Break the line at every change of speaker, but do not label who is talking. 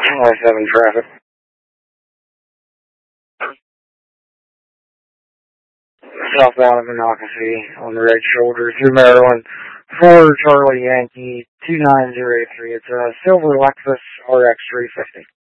I-7 traffic. Southbound of Monocacy on the right shoulder through Maryland. 4 Charlie Yankee 29083. It's a silver Lexus RX 350.